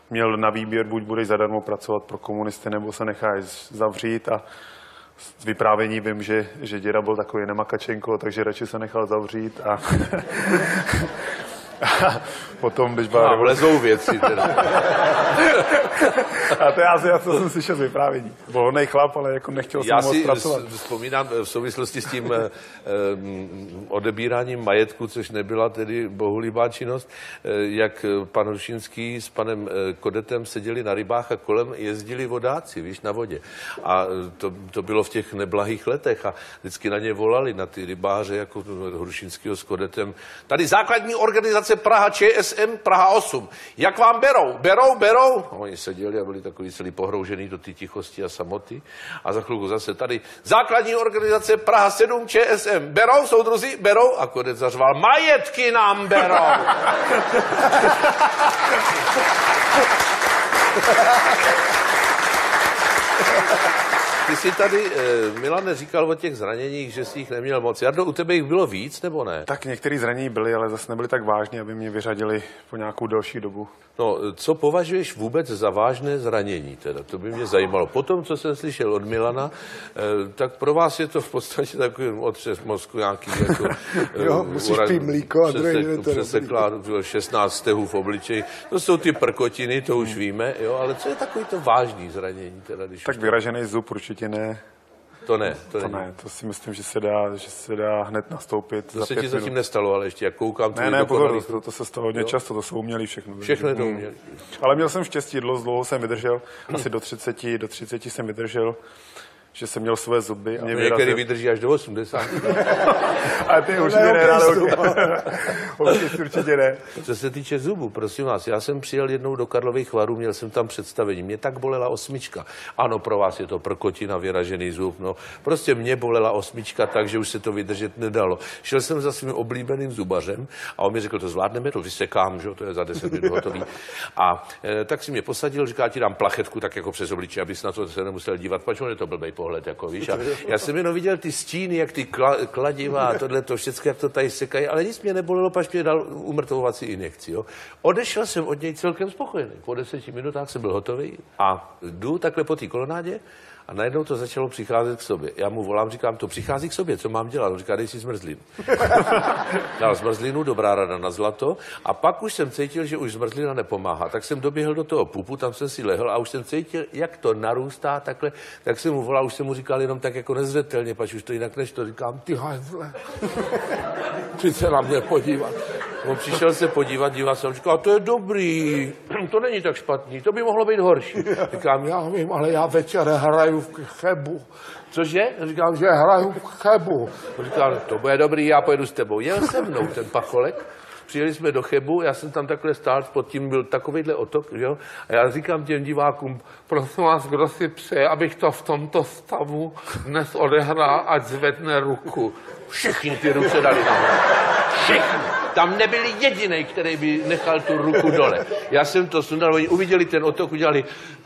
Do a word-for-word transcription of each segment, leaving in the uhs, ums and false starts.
měl na výběr, buď budeš zadarmo pracovat pro komunisty, nebo se necháš zavřít a z vyprávění vím, že, že děda byl takový nemakačenko, takže radši se nechal zavřít a, a potom, když byla... No, vlezou věci teda. A to já, já to jsem slyšel z vyprávění. Byl hodnej chlap, ale jako nechtěl jsem moc pracovat. Já si vzpomínám v souvislosti s tím eh, odebíráním majetku, což nebyla tedy bohulibá činnost, eh, jak pan Hrušínský s panem eh, Kodetem seděli na rybách a kolem jezdili vodáci, víš, na vodě. A to, to bylo v těch neblahých letech a vždycky na ně volali, na ty rybáře, jako Hrušínskýho s Kodetem. Tady základní organizace Praha Č S M, Praha osm. Jak vám berou? Berou, berou? A oni seděli a byli takový celý pohroužený do té tichosti a samoty. A za chvilku zase tady základní organizace Praha sedm Č S M. Berou, soudruzi? Berou? A Kodec zařval, majetky nám berou. Ty jsi tady, eh, Milane, říkal o těch zraněních, že jsi jich neměl moc. Jardo, u tebe jich bylo víc, nebo ne? Tak některé zranění byly, ale zase nebyly tak vážné, aby mě vyřadili po nějakou delší dobu. No, co považuješ vůbec za vážné zranění teda? To by mě zajímalo. Potom, co jsem slyšel od Milana, eh, tak pro vás je to v podstatě takový otřes mozku nějaký jako... Jo, musíš pít mlíko a druhý den je to přesekla šestnáct stehů v obličeji. To jsou ty prkotiny, to už víme, jo, ale co je takový to vážný zranění teda? Když tak vyražený zub určitě ne. To ne, to, to ne, to si myslím, že se dá, že se dá hned nastoupit. To se ti zatím nestalo, ale ještě jak koukám... Ne, ne, pozor, to, to se stalo hodně často, to jsou umělí všechno. Všechno to umělí. Ale měl jsem štěstí, dlouho, dlouho jsem vydržel, asi do třiceti, do třiceti jsem vydržel, že jsem měl své zuby. A mě některý vydrží až do osmdesáti. A ty už ne, ne, určitě, určitě ne. Co se týče zubů, prosím vás, já jsem přijel jednou do Karlových Varů, měl jsem tam představení. Mě tak bolela osmička. Ano, pro vás je to prkotina, vyražený zub. No, prostě mě bolela osmička tak, že už se to vydržet nedalo. Šel jsem za svým oblíbeným zubařem a on mi řekl, to zvládneme, to vysekám, že to je za deset minut hotový. A e, tak si mě posadil, říká, ti dám plachetku tak jako přes obličej, abys na to se nemusel dívat. Pač on je to blbej pohled, jako víš. A já jsem jenom viděl ty stíny, jak ty kla, kladiva a tohle to všechno, jak to tady sekají, ale nic mě nebolelo, pač mě dal umrtvovací injekci. Jo. Odešel jsem od něj celkem spokojený. Po deseti minutách jsem byl hotový a jdu takhle po té kolonádě a najednou to začalo přicházet k sobě. Já mu volám, říkám, to přichází k sobě, co mám dělat? On říká, dej si zmrzlinu. Dal zmrzlinu, dobrá rada na zlato. A pak už jsem cítil, že už zmrzlina nepomáhá. Tak jsem doběhl do toho pupu, tam jsem si lehl a už jsem cítil, jak to narůstá takhle. Tak jsem mu volal, už jsem mu říkal jenom tak jako nezřetelně, pač už to jinak než to říkám, ty hajzle, přijď se na mě podívat. On přišel se podívat, díval se, on říkal, to je dobrý, to není tak špatný, to by mohlo být horší. Říkám, já vím, ale já večer hraju v Chebu. Cože? Říkám, že hraju v Chebu. On říkal, to bude dobrý, já pojedu s tebou. Jel se mnou ten pacholek, přijeli jsme do Chebu, já jsem tam takhle stál, pod tím byl takovejhle otok, jo? A já říkám těm divákům, prosím vás, kdo si přeje, abych to v tomto stavu dnes odehrál, ať zvedne ruku. Všichni ty ruce dali nahoru. Všichni. Tam nebyli jedinej, který by nechal tu ruku dole. Já jsem to sundal, oni uviděli ten otok, udělali...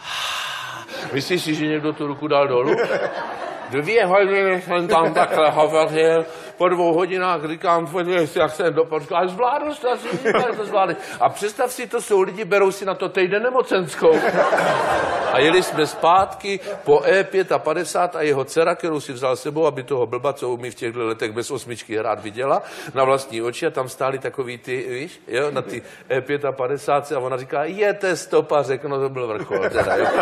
Myslíš si, že někdo tu ruku dal dolů? Dvě hodiny jsem tam takhle hovořil, po dvou hodinách říkám, podívej si, jak jsem dopočkal, a zvládl jsi to, jak to zvládli. A představ si, to jsou lidi, berou si na to týden nemocenskou. A jeli jsme zpátky po E padesát pět a jeho dcera, kterou si vzal sebou, aby toho blba, co umí v těchto letech bez osmičky hrát, viděla na vlastní oči a tam stáli takový ty, víš, jo, na ty E padesát pět a ona říká, jete stopa, řekl, no to byl vrchol, teda, jo.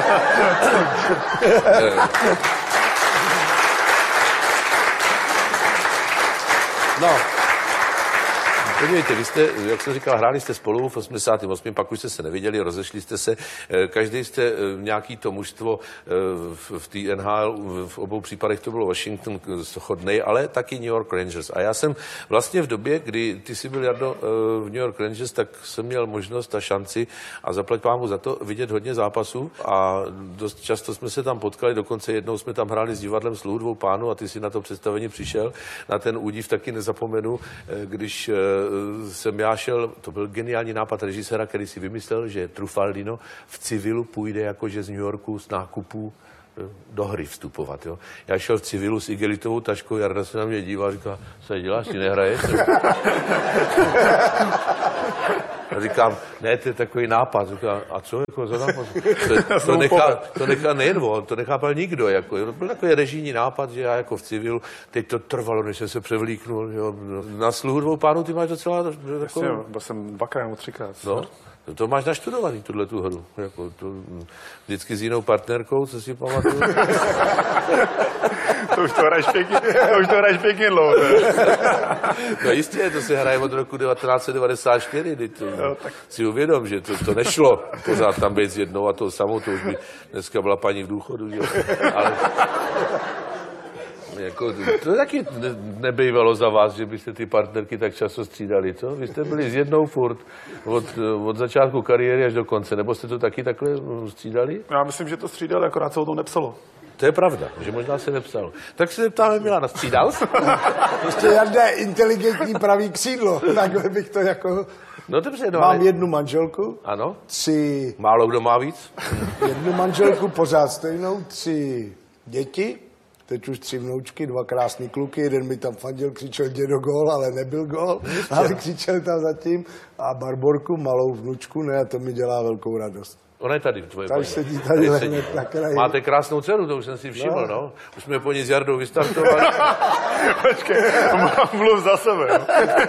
No, podívejte, vy jste, jak jsem říkal, hráli jste spolu v osmdesátém osmém pak už jste se neviděli, rozešli jste se, každý jste nějaký to mužstvo v té N H L, v obou případech to bylo Washington chodnej, ale taky New York Rangers. A já jsem vlastně v době, kdy ty jsi byl, Jardo, v New York Rangers, tak jsem měl možnost a šanci a zaplať pámu za to vidět hodně zápasů a dost často jsme se tam potkali, dokonce jednou jsme tam hráli s divadlem Sluhu dvou pánů a ty si na to představení přišel, na ten údiv taky nezapomenu, když jsem já šel, to byl geniální nápad režiséra, který si vymyslel, že Trufaldino v civilu půjde jakože z New Yorku z nákupů do hry vstupovat. Jo. Já šel v civilu s igelitovou taškou, Jarda se na mě dívá a říká, co děláš, ty nehraješ? A říkám, ne, to je takový nápad. Říkám, a co, jako za nápad? To, to, nechá, to nechá nejen on, to nechápal nikdo. Jako, byl takový režijní nápad, že já jako v civilu, teď to trvalo, než jsem se převlíknul. Jo. Na sluhu dvou pánů ty máš docela takovou... Jasně, byl jsem dvakrát nebo třikrát. No. To máš naštudovaný, tuhle tu hru. Jako to, vždycky s jinou partnerkou, co si pamatuju. To už to hraješ pěkně, to už to hraješ pěkně dlouho. No jistě, to se hraje od roku devatenáct set devadesát čtyři, to jo, tak si uvědom, že to, to nešlo pořád tam být s jednou a tou samou, to už by dneska byla paní v důchodu, že? Ale jako, to taky nebývalo za vás, že byste ty partnerky tak často střídali, co? Vy jste byli s jednou furt od, od začátku kariéry až do konce, nebo jste to taky takhle střídali? Já myslím, že to střídali, akorát se o tom nepsalo. To je pravda, že možná se nepsalo. Tak se zeptáme Milana, střídal? Prostě Jarda je inteligentní pravý křídlo, takhle bych to jako... No dobře, no Mám ale... jednu manželku, ano? tři... Málo kdo má víc? Jednu manželku pořád stejnou, tři děti, teď už tři vnoučky, dva krásný kluky, jeden mi tam fandil, křičel dědo gól, ale nebyl gól, ale křičel tam zatím. A Barborku, malou vnučku, ne, a to mi dělá velkou radost. Ona je tady, tvoje Tady paní. sedí tady hned na kraji. Máte krásnou dceru, to už jsem si všiml, no. no. Už jsme po ní s Jardou vystartovali. Počkej, mluv za sebe.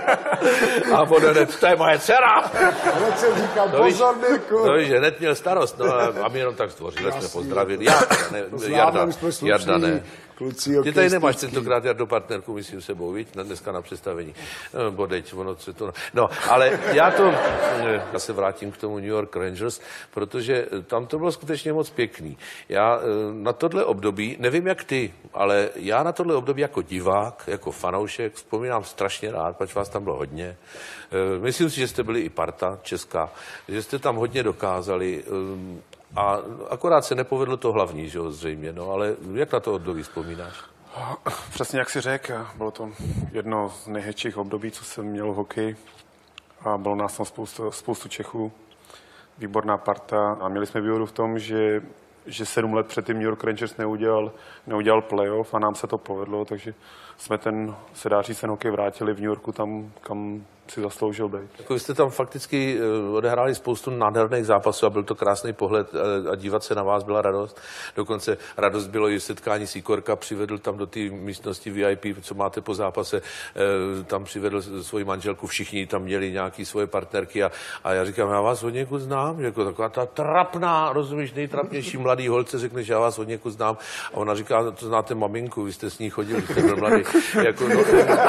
A ona hned, to je moje dcera. Hned jsem říkal, No pozor, Mirku. No víš, že hned měl starost, no a my jenom tak zdvořile jsme pozdravili. Já, ne, Jarda, Jarda ne. Kluci, ty tady nemáš tentokrát Jardo partnerku, myslím, sebou, víš, dneska na představení. No, bodeď, ono se to... No, ale já to... Já se vrátím k tomu New York Rangers, protože tam to bylo skutečně moc pěkný. Já na tohle období, nevím jak ty, ale já na tohle období jako divák, jako fanoušek, vzpomínám strašně rád, pač vás tam bylo hodně. Myslím si, že jste byli i parta česká, že jste tam hodně dokázali. A akorát se nepovedlo to hlavní, že jo, zřejmě, no, ale jak na to období vzpomínáš? Přesně jak si řekl, bylo to jedno z nejhezčích období, co jsem měl v hokeji a bylo nás tam spoustu, spoustu Čechů, výborná parta a měli jsme výhodu v tom, že, že sedm let předtím New York Rangers neudělal, neudělal playoff a nám se to povedlo, takže jsme ten, se dá říct, ten hokej vrátili v New Yorku tam, kam si zasloužil být. Jako vy jste tam fakticky odehráli spoustu nádherných zápasů a byl to krásný pohled a dívat se na vás byla radost. Dokonce radost bylo i setkání Sýkorka, přivedl tam do té místnosti V I P, co máte po zápase, tam přivedl svoji manželku, všichni tam měli nějaký svoje partnerky a, a já říkám, já vás od někud znám, jako taková ta trapná, rozumíš, nejtrapnější mladý holce, řekne, že já vás od někud znám a ona říká, to znáte maminku, vy jste s ní chodili, jste byl mladý. Jako, no,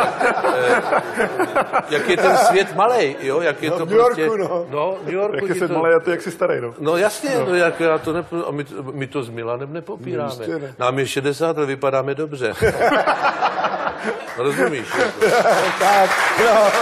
jak je ten svět malej, jo, jak je no, to v New Yorku, prostě... no. No, v New Yorku. Jak je svět to... malej a ty jak jsi starý, no. No jasně, no, no jak já to nepo... a my, my to s Milanem nepopíráme. No, ne. Nám je šedesát, ale vypadáme dobře. Rozumíš? Jako. Tak, no.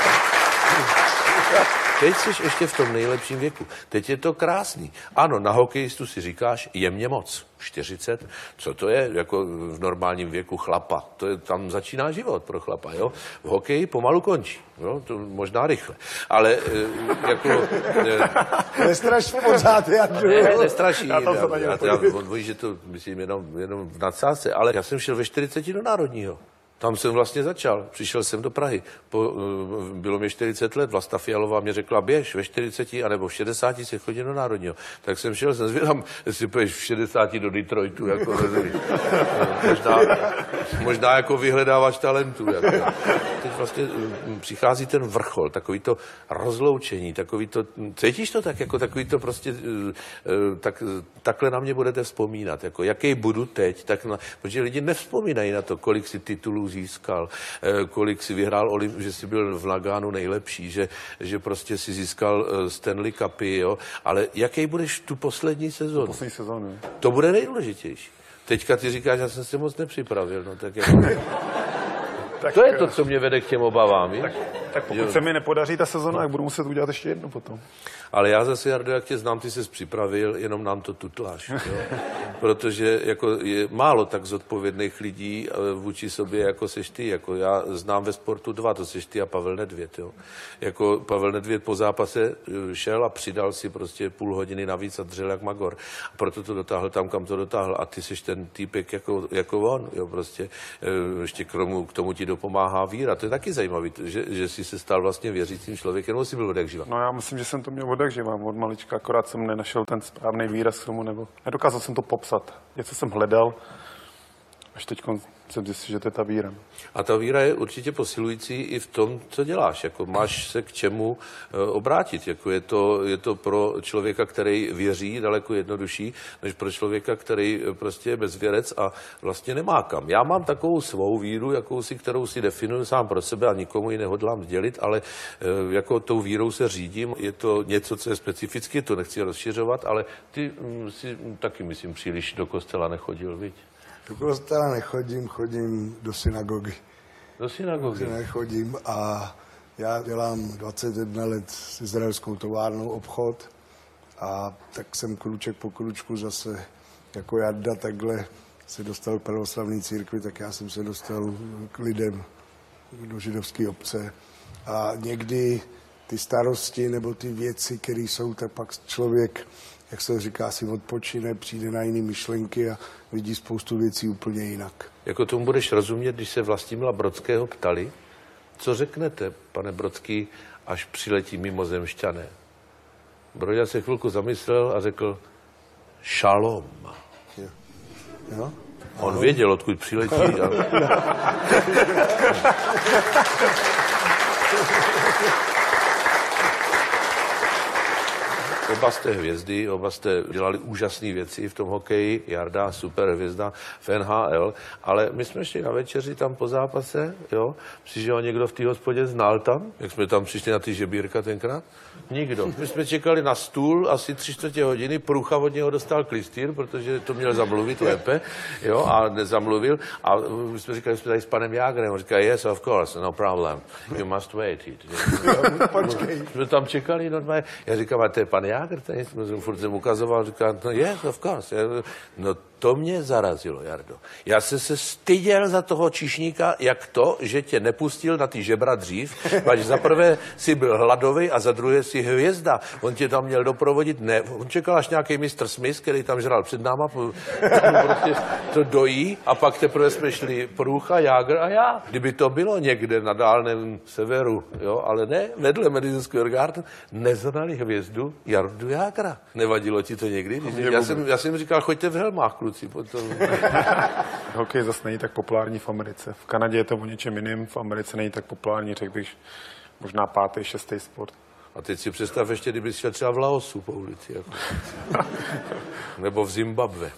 Teď jsi ještě v tom nejlepším věku. Teď je to krásný. Ano, na hokejistu si říkáš, je mě moc. čtyřicet, co to je jako v normálním věku chlapa? To je, tam začíná život pro chlapa, jo? V hokeji pomalu končí, jo? To možná rychle. Ale e, jako... E, Nestraš pořád, Jardu. ne, nestraší. Já, tam se já, já, já, on ví, že to myslím jenom, jenom v nadsázce, ale já jsem šel ve čtyřiceti do Národního. Tam jsem vlastně začal. Přišel jsem do Prahy. Po, bylo mi čtyřicet let. Vlasta Fialová mě řekla, běž ve čtyřiceti anebo v šedesáti se chodí do Národního. Tak jsem šel, jsem zvědám, jestli půjdeš v šedesáti do Detroitu, jako rozumíš. možná, možná jako vyhledávač talentů. Jako. Teď vlastně přichází ten vrchol, takový to rozloučení, takový to, cítíš to tak, jako takový to prostě, tak, takhle na mě budete vzpomínat, jako jaký budu teď, tak na, protože lidi nevzpomínají na to, kolik si titulů získal, kolik si vyhrál, že jsi byl v Nagánu nejlepší, že, že prostě si získal Stanley Cupy, jo, ale jaký budeš tu poslední sezónu? Poslední sezónu. To bude nejdůležitější. Teďka ty říkáš, že jsem se moc nepřipravil, no tak jako... Tak, to je to, co mě vede k těm obavám, víš? Tak, tak pokud jo. se mi nepodaří ta sezona, tak budu muset udělat ještě jednu potom. Ale já zase, Jardo, jak tě znám, ty ses připravil, jenom nám to tutláš. Jo? Protože jako je málo tak zodpovědných lidí vůči sobě, jako seš ty. Jako já znám ve sportu dva, to seš ty a Pavel Nedvěd. Jo? Jako Pavel Nedvěd po zápase šel a přidal si prostě půl hodiny navíc a dřel jak magor. A proto to dotáhl tam, kam to dotáhl. A ty seš ten týpek jako, jako on. Jo? Prostě ještě k tomu, k tomu ti dopomáhá víra. To je taky zajímavé, že, že jsi se stal vlastně věřícím člověkem, nebo jsi byl odjakživa? No já myslím, že jsem to měl odjakživa, od malička, akorát jsem nenašel ten správný výraz k tomu, nebo nedokázal jsem to popsat. Něco jsem hledal, až teď jsem zjistil, že to je ta víra. A ta víra je určitě posilující i v tom, co děláš. Jako máš se k čemu obrátit. Jako je, to, je to pro člověka, který věří, daleko jednodušší, než pro člověka, který prostě je bezvěrec a vlastně nemá kam. Já mám takovou svou víru, jakousi, kterou si definuji sám pro sebe a nikomu ji nehodlám dělit, ale jako tou vírou se řídím. Je to něco, co je specificky, to nechci rozšiřovat, ale ty si taky, myslím, příliš do kostela nechodil, viď? Do kostela nechodím, chodím do synagogy. Do synagogy? Nechodím a já dělám dvacet jedna let s izraelskou továrnou obchod a tak jsem kruček po kručku zase jako Jarda takhle se dostal k pravoslavné církvi, tak já jsem se dostal k lidem do židovské obce a někdy ty starosti nebo ty věci, které jsou, tak pak člověk, jak se říká, si odpočine, přijde na jiné myšlenky a vidí spoustu věcí úplně jinak. Jako tomu budeš rozumět, když se Vlastimila Brodského ptali, co řeknete, pane Brodský, až přiletí mimozemšťané? Broďa se chvilku zamyslel a řekl šalom. Jo. Jo? On Ahoj. Věděl, odkud přiletí. A... Oba jste hvězdy, oba jste dělali úžasné věci v tom hokeji, Jarda, super hvězda v N H L, ale my jsme šli na večeři tam po zápase, jo, myslíš, že ho někdo v té hospodě znal tam, jak jsme tam přišli na ty žebírka tenkrát? Nikdo. My jsme čekali na stůl asi tři čtvrtě hodiny, Průcha od něho dostal klistýr, protože to měl zamluvit lépe, jo, a nezamluvil. A my jsme říkali, že jsme tady s panem Jágrem, on říká, yes, of course, no problem, you must wait. Počkej. Jsme tam čekali normálně. Já říkám, a to je pan Jágr, tady jsem furt jsem ukazoval, říká, no yes, of course. No to mě zarazilo, Jardo. Já jsem se styděl za toho číšníka, jak to, že tě nepustil na ty žebra dřív, protože za prvé si byl hladový a za druhé si hvězda. On tě tam měl doprovodit, ne, on čekal až nějaký mistr Smith, který tam žral před náma, prostě to dojí a pak teprve jsme šli Průcha, Jágr a já. Kdyby to bylo někde na dálném severu, jo, ale ne, vedle Madison Square Garden, neznali hvězdu Jardu Jágra. Nevadilo ti to někdy? Já jsem, já jsem říkal, choďte v helmách, kluci. Potom. Hokej zase není tak populární v Americe. V Kanadě je to o něčem jiným, v Americe není tak populární, řekl bych, možná pátý, šestý sport. A teď si představ ještě, kdyby šel třeba v Laosu po ulici. Jako. Nebo v Zimbabwe.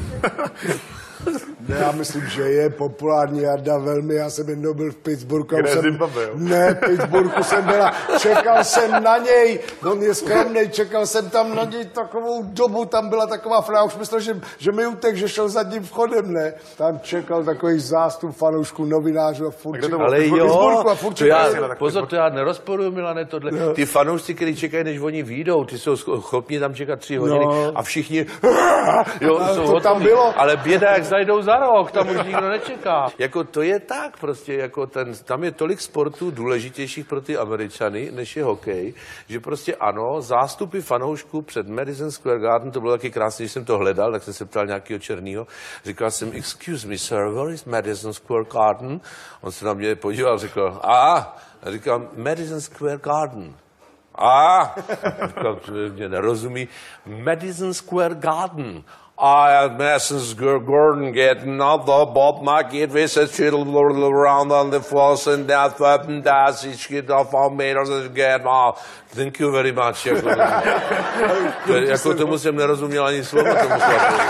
Ne, já myslím, že je populární Jarda velmi. Já jsem jednou byl v Pittsburghu. Kde jsem... Zimbabwe, jo? Ne, v Pittsburghu jsem byla. Čekal jsem na něj. On je skromnej. Čekal jsem tam na něj takovou dobu. Tam byla taková fráva. Už myslel, že, že mi utek, že šel zadním vchodem, ne? Tam čekal takový zástup fanoušků, novinářů a furt. A ale jo, a furt to já, pozor, to já nerozporuju, Milane, tohle. No. Ty fanoušci, kteří čekají, než oni vyjdou, ty jsou schopni tam čekat tři hodiny no. A všichni jo, jsou to tam bylo. Ale běda, jak zajdou za rok, tam už nikdo nečeká. Jako to je tak prostě, jako ten, tam je tolik sportů důležitějších pro ty Američany, než je hokej, že prostě ano, zástupy fanoušků před Madison Square Garden, to bylo taky krásné, když jsem to hledal, tak jsem se ptal nějakého černýho, říkal jsem, excuse me sir, where is Madison Square Garden? On se na mě podíval, řekl, a, a říkal, Madison Square Garden. A, říkal, mě nerozumí, Madison Square Garden. I have Madison Square Garden getting another Bob Market visit around on the force and that weapon that's it get off our meters and get off. Thank you very much. Jako, to, jako tomu jsem nerozuměl ani slovo tomu slavu.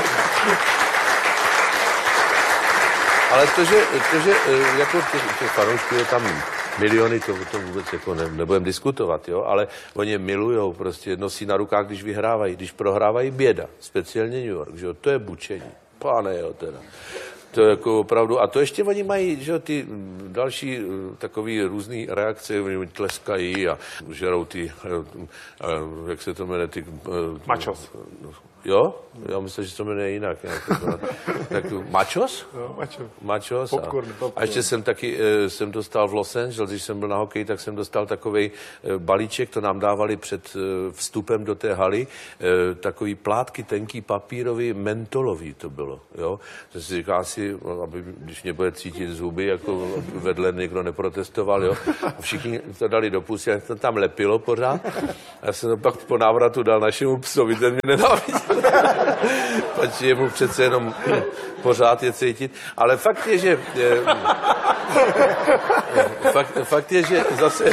Ale to, že, to, že jako těch, těch fanoušků je tam miliony, to, to vůbec jako ne, nebudeme diskutovat, jo, ale oni je milujou, prostě nosí na rukách, když vyhrávají, když prohrávají běda, speciálně New York, že jo, to je bučení, pane jo, teda. To je jako opravdu, a to ještě oni mají, že jo, ty další takový různý reakce, oni tleskají a žerou ty, jak se to jmenuje, ty... Machos. Jo? Já myslím, že se to jmenuje jinak. Tak, machos? Jo, machos. Machos. Popcorn, popcorn. A ještě jsem taky jsem dostal v Los Angeles, když jsem byl na hokeji, tak jsem dostal takovej balíček, to nám dávali před vstupem do té haly, takový plátky tenký papírový, mentolový to bylo. Jo? To si říká asi si, aby, když mě bude cítit zuby, jako vedle někdo neprotestoval, jo. A všichni to dali do pusy, a to tam lepilo pořád. Já jsem to pak po návratu dal našemu psovi, ten mě nenáviděl. Pač jemu přece jenom pořád je cítit. Ale fakt je, že... Je, fakt, fakt je, že zase...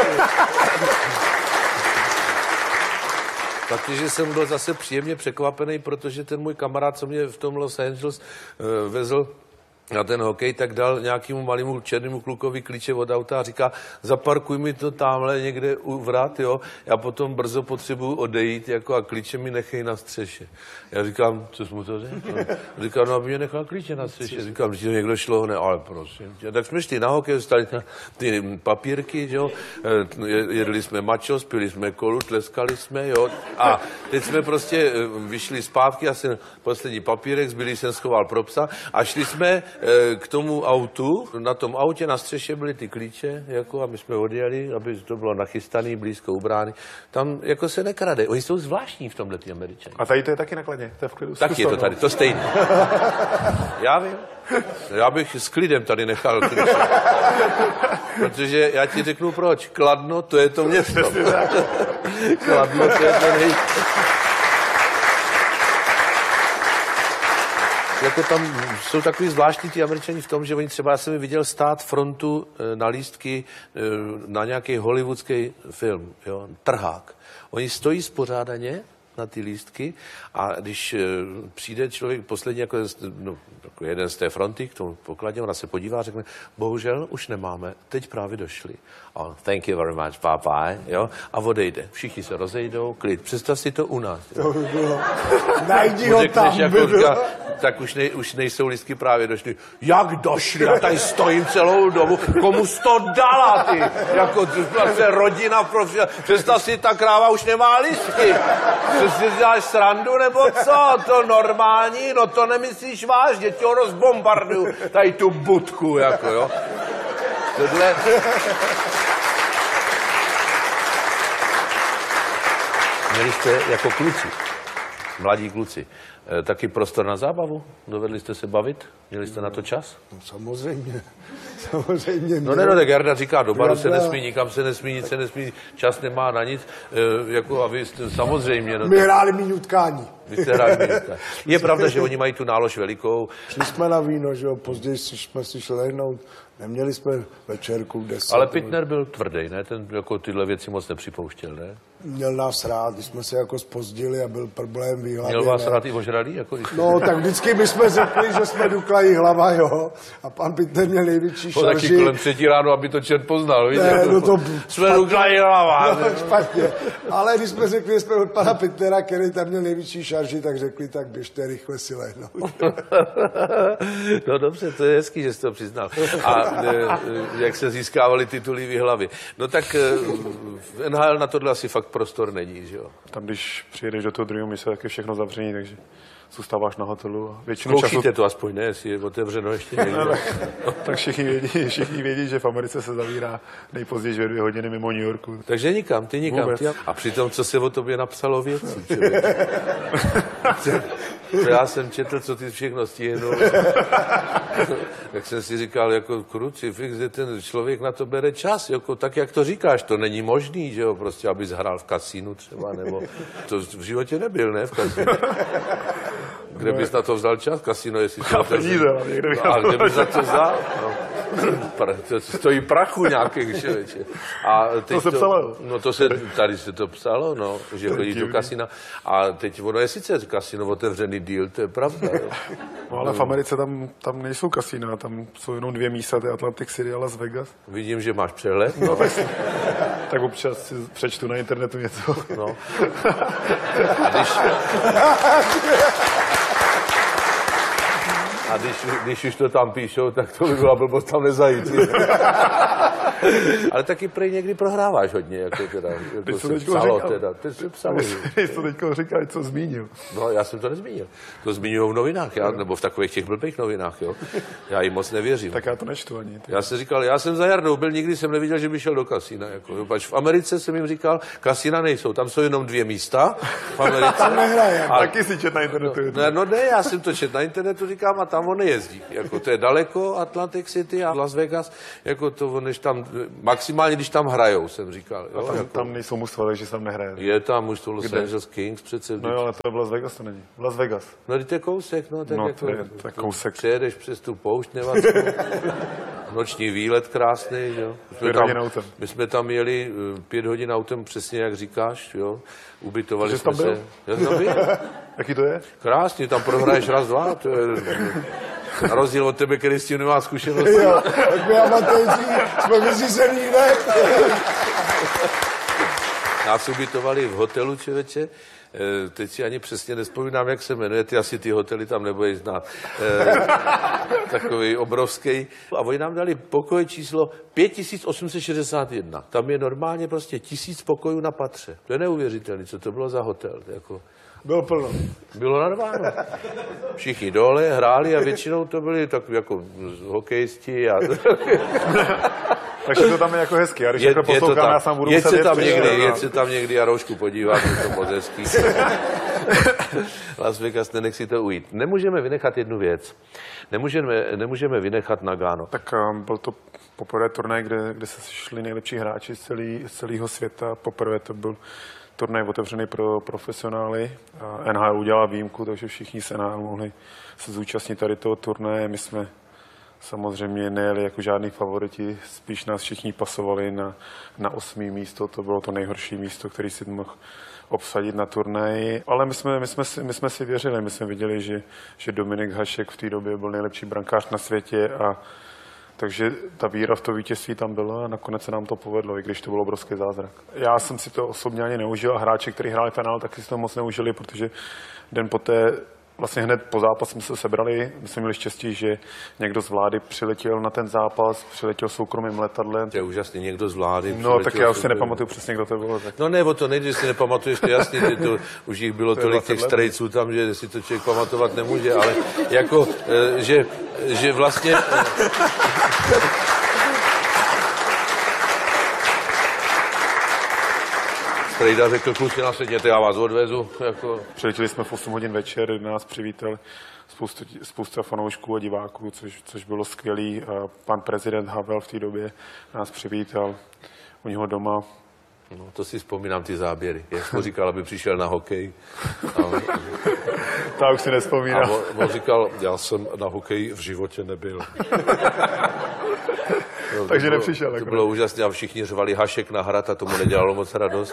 Fakt je, že jsem byl zase příjemně překvapený, protože ten můj kamarád, co mě v tom Los Angeles uh, vezl na ten hokej, tak dal nějakému malému černému klukovi klíče od auta a říká, zaparkuj mi to tamhle někde u vrat, jo, já potom brzo potřebuju odejít, jako a klíče mi nechej na střeše. Já říkám, co jsi mu to řekl? Říká, no, aby mě nechal klíče na střeše. Říkám, že někdo šlo, ne, ale prosím tě. Tak jsme šli na hokej, dostali ty papírky, jo, jedli jsme mačos, pili jsme kolu, tleskali jsme, jo, a teď jsme prostě vyšli zpátky, já jsem poslední papírek, zbylý jsem schoval pro psa a šli jsme k tomu autu. Na tom autě na střeše byly ty klíče, jako, a my jsme odjeli, aby to bylo nachystaný, blízko u brány. Tam jako se nekrade. Oni jsou zvláštní v tomhle ty Američani. A tady to je taky nakladně, to je v klidu. Tak je to tady, to stejné. Já vím. Já bych s klidem tady nechal klíče. Protože já ti řeknu proč. Kladno, to je to město. Kladno, to je to nej... Jako tam jsou takový zvláštní ty Američani v tom, že oni třeba, já jsem viděl stát frontu na lístky na nějaký hollywoodský film, jo, trhák. Oni stojí spořádaně na ty lístky a když přijde člověk poslední jako, no, jako jeden z té fronty k tomu pokladně, ona se podívá a řekne, bohužel už nemáme, teď právě došli. A thank you very much, bye bye, jo, a odejde. Všichni se rozejdou, klid. Představ si to u nás. To by bylo. Najdi ho tam, jako, říká, tak už, nej, už nejsou lístky právě došli. Jak došli? Já tady stojím celou dobu. Komu jsi to dala, ty? Jako vlastně rodina, prostě. Představ si, ta kráva už nemá lístky. Co si děláš srandu, nebo co? To normální? No to nemyslíš vážně, tě ho rozbombarduju. Tady tu budku, jako jo. Tohle... Měli jste jako kluci, mladí kluci, taky prostor na zábavu? Dovedli jste se bavit? Měli jste na to čas? No, samozřejmě. Samozřejmě. No ne, no, tak Jarda říká, do baru se nesmí, nikam se nesmí, nic se nesmí, čas nemá na nic, e, jako a vy jste, samozřejmě. No, my hráli minutkání. Vy jste hráli minutkání. Je pravda, že oni mají tu nálož velikou. Šli jsme na víno, že jo, později jsme si šli lehnout, neměli jsme večerku deset. Ale Pitner byl tvrdý, ne? Ten jako tyhle věci moc nepřipouštěl, ne? Měl nás rád, když jsme se jako zpozdili a byl problém výhlavě. Měl vás rád i ožralý? Jako když no, tak vždycky my jsme řekli, že jsme duklají hlava, jo. A pan Pitner měl největší šarži. Taky kolem třetí ráno, aby to čert poznal, víte? Ne, no to jsme duklají hlava. No, špatně. Ale když jsme řekli, že jsme od pana Pitnera, který tam měl největší šarži, tak řekli, tak běžte rychle si lehnout. No dobře, to je hezký, že jsi to přiznal. A jak se získávaly tituly výhlavy. No tak v N H L na tohle asi fakt prostor není, že jo? Tam, když přijedeš do toho druhého místa, tak je všechno zavření, takže zůstáváš na hotelu a většinu Zkoušíte času... to aspoň, ne? Jestli je otevřeno ještě někdo. No, no, tak všichni vědí, všichni vědí, že v Americe se zavírá nejpozději ve dvě hodiny mimo New Yorku. Takže nikam, ty nikam. Ty, a přitom, co se o tobě napsalo věcí, co já jsem četl, co ty všechno stihnul. Tak jsem si říkal, jako kruci, že ten člověk na to bere čas, jako, tak jak to říkáš, to není možný, že jo, prostě, abys hrál v kasínu třeba, nebo to v životě nebyl, ne, v kasínu. Kde bys na to vzal čas? Kasino, jestli to... Peníze, a kde bys za to vzal? No. To stojí prachu nějakých, člověče. A teď to se psalo. No to se, tady se to psalo, no, že chodí do kasina. A teď ono je sice kasino otevřený díl, to je pravda. Jo. No ale v Americe tam, tam nejsou kasína, tam jsou jenom dvě místa, to je Atlantic City a Las Vegas. Vidím, že máš přehled. No, tak, tak občas si přečtu na internetu něco. No. A když... A když, když už to tam píšou, tak to by byla blbost tam nezajít. Ale taky prej někdy prohráváš hodně, jako teda. Jako se psalo teda. Ty jsi psalo. Ty jsi to teďko říkal, co zmínil. No, já jsem to nezmínil. To zmiňují v novinách, já, nebo v takových těch blbých novinách, jo. Já jim moc nevěřím. Tak já to nečtu ani. Ty. Já jsem říkal, já jsem za Jardou byl, nikdy jsem neviděl, že by šel do kasína. Jako, pač v Americe jsem jim říkal, kasína nejsou, tam jsou jenom dvě místa. V Americe. Tam nehraje. A taky si čet na internetu. No, no ne, já jsem to čet na internetu, říkám, a tam on nejezdí. Jako to je daleko, Atlantic City a Las Vegas, jako to, než tam, maximálně, když tam hrajou, jsem říkal. Jo, a tam, jako, tam nejsou mužstva, takže se tam nehraje. Je tam už to Los Angeles Kings přece. No jo, ale to je v Las Vegas, to není. Las Vegas. No, to je kousek, no, tak no, jako, to je tak kousek. Přejedeš přes tu poušť nevackou. Noční výlet krásný, jo. Pět hodin autem. My jsme tam jeli uh, pět hodin autem, přesně jak říkáš, jo. Ubytovali Takže jsme tam byl? se. Já jsem tam byl. Jaký to je? Krásně, tam prohraješ raz, dva, to je na rozdíl od tebe, který s tím nemá zkušenosti. Jo, tak my amatéři jsme vyřízený, ne? Nás ubytovali v hotelu, člověče. Teď si ani přesně nespomínám, jak se jmenuje, ty asi ty hotely tam nebudeš znát. Takový obrovský. A oni nám dali pokoj číslo pět tisíc osm set šedesát jedna. Tam je normálně prostě tisíc pokojů na patře. To je neuvěřitelné, co to bylo za hotel. Jako... Bylo plno. Bylo narváno. Všichni dole hráli a většinou to byli takový jako hokejisti. A... Takže to tam je jako hezký. A když je, to poslouchám, já sám budu muset jet. Tam někdy, jet se tam někdy a roušku podívat, to moc hezký. Las Vegas, nenech si to ujít. Nemůžeme vynechat jednu věc. Nemůžeme, nemůžeme vynechat Nagano. Tak um, byl to poprvé turnaj, kde, kde se sešli nejlepší hráči z, celý, z celého světa. Poprvé to byl turnaj otevřený pro profesionály. N H L udělala výjimku, takže všichni se N H L mohli se zúčastnit tady toho turnaje. My jsme samozřejmě nejeli jako žádný favoriti, spíš nás všichni pasovali na, na osmý místo, to bylo to nejhorší místo, který si mohl obsadit na turnaji. Ale my jsme, my jsme, si, my jsme si věřili, my jsme viděli, že, že Dominik Hašek v té době byl nejlepší brankář na světě a takže ta víra v to vítězství tam byla a nakonec se nám to povedlo, i když to byl obrovský zázrak. Já jsem si to osobně ani neužil a hráči, kteří hráli finál, taky si to moc neužili, protože den poté, vlastně hned po zápasu jsme se sebrali, my jsme měli štěstí, že někdo z vlády přiletěl na ten zápas, přiletěl soukromým letadlem. To je úžasný, někdo z vlády. No, tak já už si nepamatuju přesně, kdo to byl. Tak... No ne, o to nejde, že si nepamatuješ, to jasně, ty to, už jich bylo to tolik těch strejců tam, že si to člověk pamatovat nemůže, ale jako, že, že vlastně... Strejda řekl, kluci, nasedněte, já vás odvezu. Jako... Přiletěli jsme v osm hodin večer, kde nás přivítal spoustu, spousta fanoušků a diváků, což, což bylo skvělý. A pan prezident Havel v té době nás přivítal u něho doma. No, to si vzpomínám, ty záběry. Jak mu říkal, aby přišel na hokej. A on... Ta už si nespomínám. A on, on říkal, já jsem na hokej v životě nebyl. No, takže bylo, nepřišel. To jako bylo úžasné a všichni řvali Hašek na hrad a tomu nedělalo moc radost.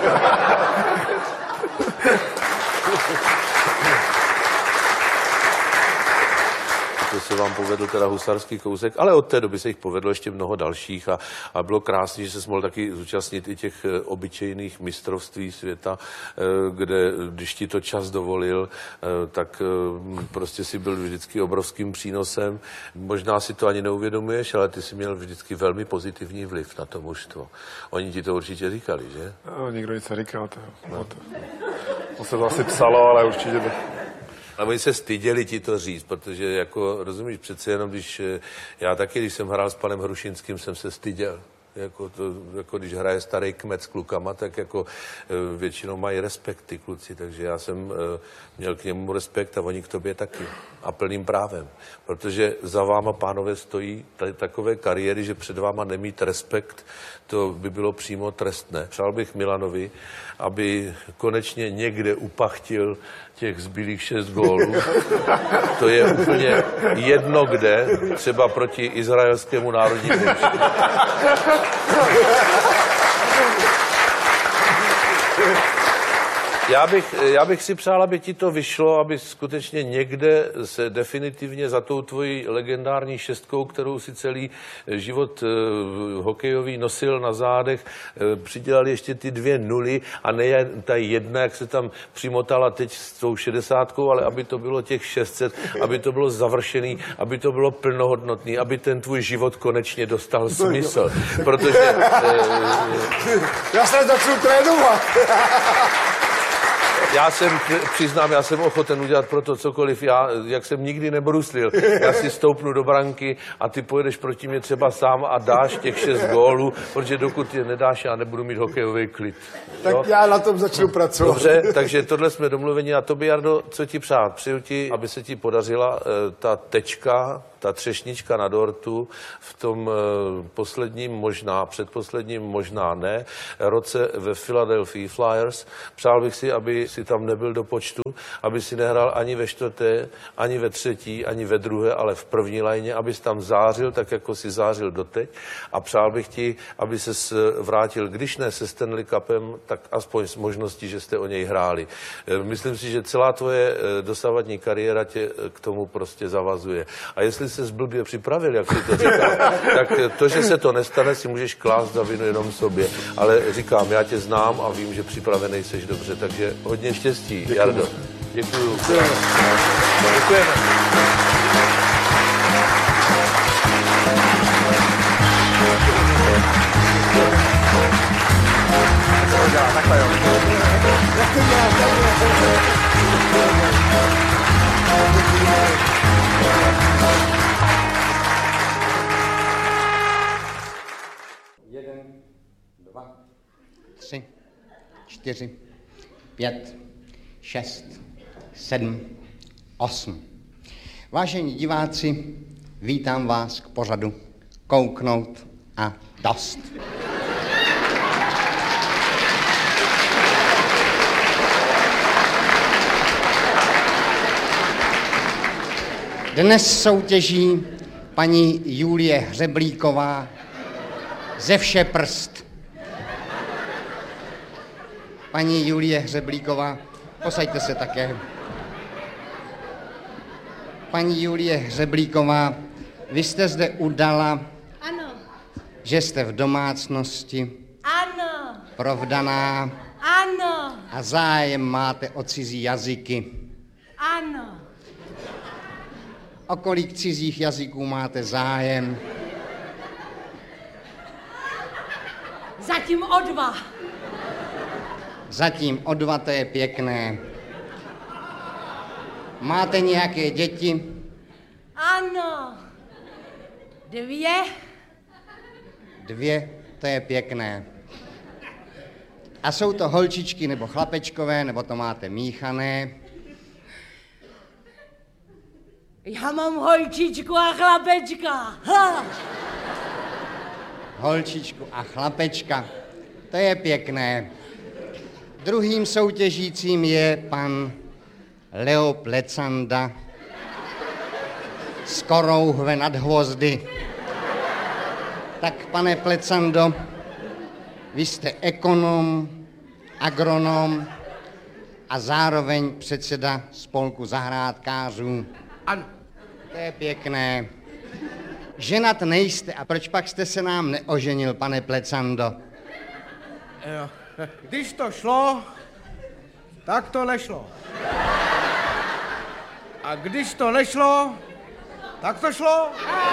To se vám povedl teda husarský kousek, ale od té doby se jich povedlo ještě mnoho dalších a, a bylo krásné, že se mohl taky zúčastnit i těch obyčejných mistrovství světa, kde, když ti to čas dovolil, tak prostě si byl vždycky obrovským přínosem. Možná si to ani neuvědomuješ, ale ty si měl vždycky velmi pozitivní vliv na to mužstvo. Oni ti to určitě říkali, že? No, nikdo nic neříkal. To, no. to, to se to asi psalo, ale určitě to... Ale oni se styděli ti to říct, protože jako, rozumíš, přece jenom, když já taky, když jsem hrál s panem Hrušinským, jsem se styděl. Jako, to, jako když hraje starý kmet s klukama, tak jako většinou mají respekt ty kluci, takže já jsem měl k němu respekt a oni k tobě taky. A plným právem. Protože za váma, pánové, stojí tady takové kariéry, že před váma nemít respekt, to by bylo přímo trestné. Přál bych Milanovi, aby konečně někde upachtil těch zbylých šest gólů. To je úplně jedno kde, třeba proti izraelskému národnímu. Já bych, já bych si přál, aby ti to vyšlo, aby skutečně někde se definitivně za tou tvojí legendární šestkou, kterou si celý život uh, hokejový nosil na zádech, uh, přidělali ještě ty dvě nuly a ne ta jedna, jak se tam přimotala teď s tou šedesátkou, ale aby to bylo těch šest set, aby to bylo završený, aby to bylo plnohodnotný, aby ten tvůj život konečně dostal smysl. Protože... Uh, Já se začnu trénovat. Já jsem, přiznám, já jsem ochoten udělat pro to cokoliv. Já, jak jsem nikdy nebruslil, já si stoupnu do branky a ty pojedeš proti mě třeba sám a dáš těch šest gólů, protože dokud je nedáš, já nebudu mít hokejový klid. Tak jo? já na tom začnu pracovat. Dobře, takže tohle jsme domluveni. A tobě, Jardo, co ti přát? Přeju ti, aby se ti podařila e, ta tečka, ta třešnička na dortu v tom e, posledním možná, předposledním možná ne, roce ve Philadelphia Flyers. Přál bych si, aby si tam nebyl do počtu, aby si nehrál ani ve čtvrté, ani ve třetí, ani ve druhé, ale v první lajně, abys tam zářil, tak jako si zářil doteď. A přál bych ti, aby ses vrátil, když ne se Stanley Cupem, tak aspoň s možností, že jste o něj hráli. Myslím si, že celá tvoje dosavadní kariéra tě k tomu prostě zavazuje. A jestli se zblbě připravil, jak si to říkám, tak to, že se to nestane, si můžeš klást za vinu jenom sobě. Ale říkám, já tě znám a vím, že připravený seš dobře, takže hodně štěstí, děkuji. Jardo. Děkuju. Děkujeme. Děkujeme. Takhle jo. Jeden, dva, tři, čtyři, pět, šest, sedm, osm. Vážení diváci, vítám vás k pořadu Kouknout a dost. Dnes soutěží paní Julie Hřeblíková ze vše prst. Paní Julie Hřeblíková, posaďte se také. Paní Julie Hřeblíková, vy jste zde udala, ano, že jste v domácnosti, ano, provdaná ano, a zájem máte o cizí jazyky. ano. O kolik cizích jazyků máte zájem? Zatím o dva. Zatím o dva, to je pěkné. Máte nějaké děti? Ano. Dvě. Dvě, to je pěkné. A jsou to holčičky nebo chlapečkové, nebo to máte míchané? Já mám holčičku a chlapečka. Ha! Holčičku a chlapečka, to je pěkné. Druhým soutěžícím je pan Leo Plecanda z Korouhve nad Hvozdy. Tak, pane Plecando, vy jste ekonom, agronom a zároveň předseda spolku zahrádkářů. Ano. To je pěkné. Ženat nejste, a proč pak jste se nám neoženil, pane Plecando? Jo. Když to šlo, tak to nešlo. A když to nešlo, tak to šlo.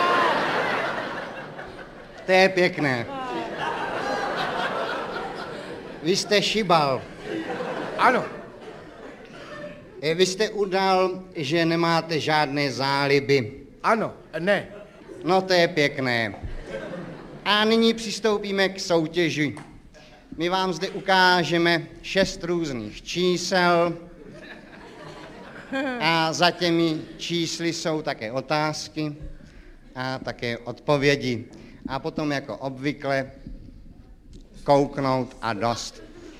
To je pěkné. Vy jste šibal. Ano. Vy jste udal, že nemáte žádné záliby. Ano, ne. No, to je pěkné. A nyní přistoupíme k soutěži. My vám zde ukážeme šest různých čísel a za těmi čísly jsou také otázky a také odpovědi. A potom jako obvykle kouknout a dost.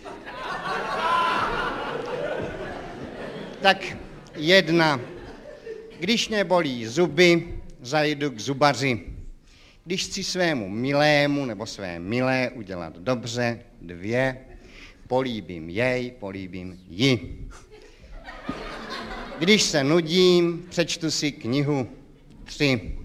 Tak jedna. Když mě bolí zuby, zajdu k zubaři. Když chci svému milému nebo své milé udělat dobře, dvě. políbím jej, políbím ji. Když se nudím, přečtu si knihu tři.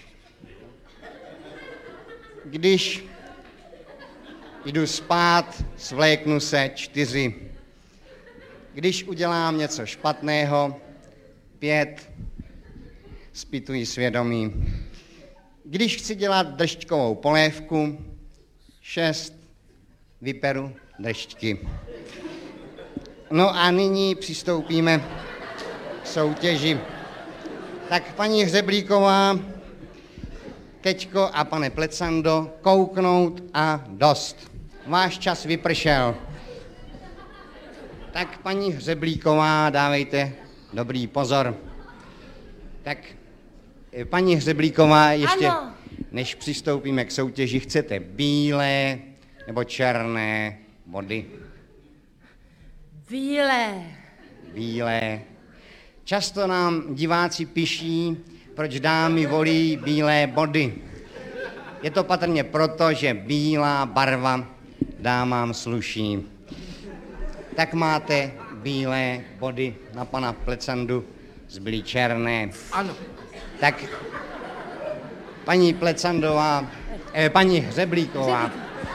Když jdu spát, svléknu se čtyři. Když udělám něco špatného, pět, zpytuji svědomí. Když chci dělat držďkovou polévku, šest, vyperu držďky. No a nyní přistoupíme k soutěži. Tak paní Hřeblíková, Keťko a pane Plecando, kouknout a dost. Váš čas vypršel. Tak paní Hřeblíková, dávejte dobrý pozor. Tak paní Hřeblíková, ještě Ano. než přistoupíme k soutěži, chcete bílé nebo černé body? Bílé. Bílé. Často nám diváci píší, proč dámy volí bílé body. Je to patrně proto, že bílá barva dámám sluší. Tak máte bílé body, na pana Plecandu zbyly černé. Ano. Tak paní Plecandová, eh, paní Hřeblíková,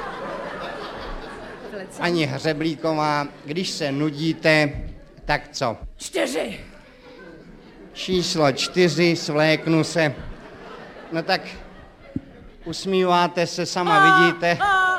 paní Hřeblíková, když se nudíte, tak co? Čtyři. Číslo čtyři, svléknu se. No tak usmíváte se, sama vidíte.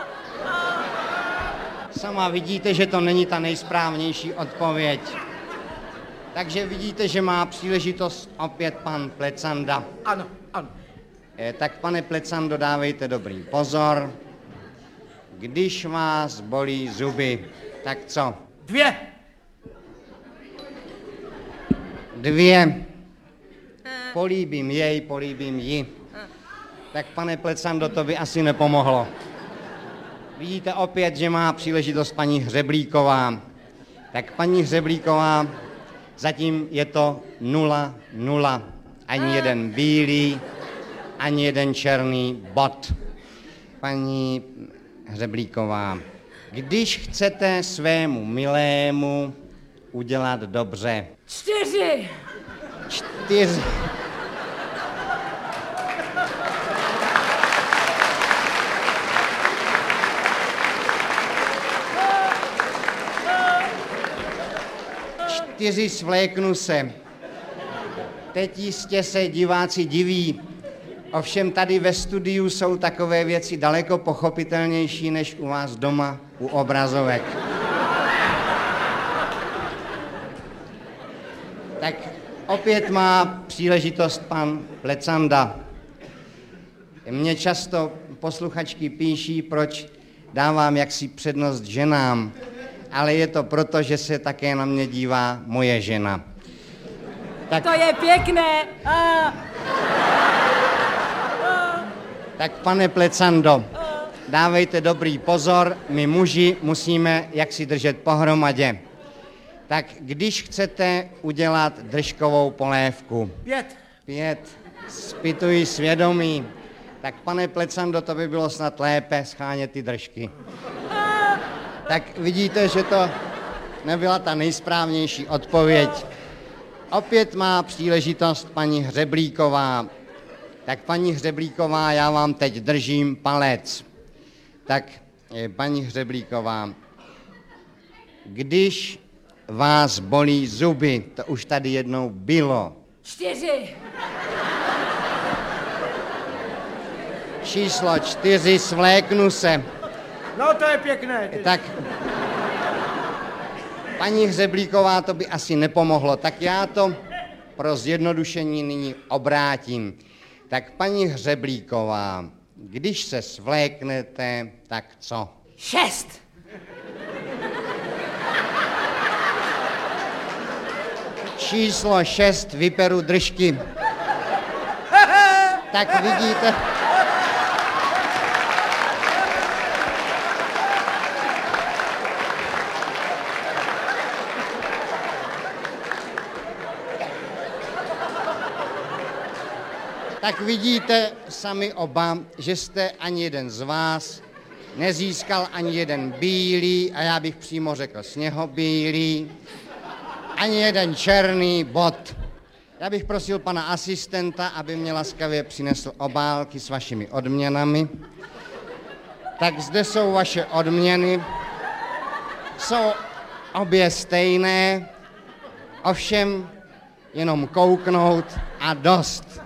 Sama vidíte, že to není ta nejsprávnější odpověď. Takže vidíte, že má příležitost opět pan Plecanda. Ano, ano. Eh, tak pane Plecando, dávejte dobrý pozor. Když vás bolí zuby, tak co? Dvě. Dvě. Políbím jej, políbím ji. Tak pane Plecando, to by asi nepomohlo. Vidíte opět, že má příležitost paní Hřeblíková. Tak paní Hřeblíková, zatím je to nula, nula. Ani jeden bílý, ani jeden černý bod. Paní Hřeblíková, když chcete svému milému udělat dobře. Čtyři. Čtyři. Čtyři, svléknu se. Teď jistě se diváci diví. Ovšem tady ve studiu jsou takové věci daleko pochopitelnější než u vás doma u obrazovek. Tak opět má příležitost pan Plecanda. Mně často posluchačky píší, proč dávám jaksi přednost ženám, ale je to proto, že se také na mě dívá moje žena. Tak, To je pěkné. A, tak pane Plecando, dávejte dobrý pozor, my muži musíme jaksi držet pohromadě. Tak když chcete udělat držkovou polévku, Pět. pět, zpytuji svědomí, tak pane Plecando, to by bylo snad lépe schánět ty držky. Tak vidíte, že to nebyla ta nejsprávnější odpověď. Opět má příležitost paní Hřeblíková. Tak paní Hřeblíková, já vám teď držím palec. Tak eh, paní Hřeblíková, když vás bolí zuby, to už tady jednou bylo. čtyři. Číslo čtyři, svléknu se. No to je pěkné. Tak paní Hřeblíková, to by asi nepomohlo, tak já to pro zjednodušení nyní obrátím. Tak paní Hřeblíková, když se svléknete, tak co? Šest. Číslo šest, vyperu držky. Tak vidíte... Tak vidíte sami oba, že jste ani jeden z vás nezískal ani jeden bílý, a já bych přímo řekl sněhobílý, ani jeden černý bod. Já bych prosil pana asistenta, aby mě laskavě přinesl obálky s vašimi odměnami. Tak zde jsou vaše odměny. Jsou obě stejné, ovšem jenom kouknout a dost.